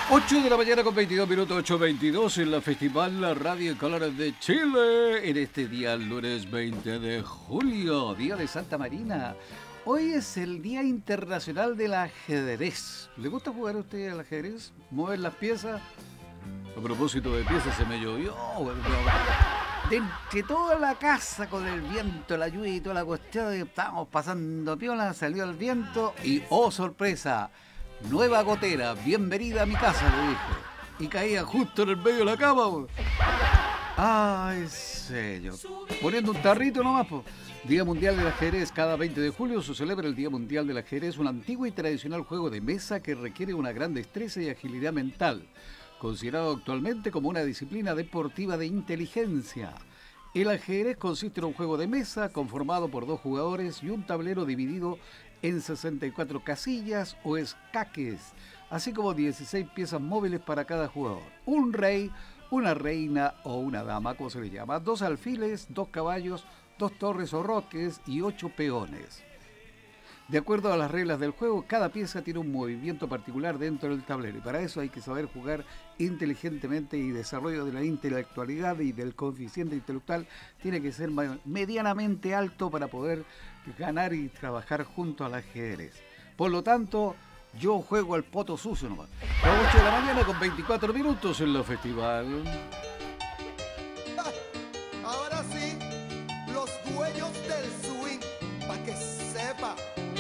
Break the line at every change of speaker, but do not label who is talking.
8 de la mañana con 22 minutos, 8:22 en la Festival La Radio Colores de Chile, en este día lunes 20 de julio, día de Santa Marina. Hoy es el Día Internacional del Ajedrez. ¿Le gusta jugar a usted al ajedrez? ¿Mover las piezas? A propósito de piezas, se me llovió. De entre toda la casa con el viento, la lluvia y toda la cuestión, estábamos pasando piola, salió el viento y ¡oh sorpresa! Nueva gotera, bienvenida a mi casa, le dije. Y caía justo en el medio de la cama, po. Ay, señor. Poniendo un tarrito nomás, po. Día Mundial del Ajedrez. Cada 20 de julio se celebra el Día Mundial del Ajedrez, un antiguo y tradicional juego de mesa que requiere una gran destreza y agilidad mental, considerado actualmente como una disciplina deportiva de inteligencia. El ajedrez consiste en un juego de mesa conformado por dos jugadores y un tablero dividido en 64 casillas o escaques, así como 16 piezas móviles para cada jugador. Un rey, una reina o una dama, como se le llama, 2 alfiles, 2 caballos, 2 torres o roques y 8 peones. De acuerdo a las reglas del juego, cada pieza tiene un movimiento particular dentro del tablero y para eso hay que saber jugar inteligentemente, y desarrollo de la intelectualidad y del coeficiente intelectual tiene que ser medianamente alto para poder ganar y trabajar junto al ajedrez. Por lo tanto, yo juego al poto sucio nomás. A las 8 de la mañana con 24 minutos en la Festival.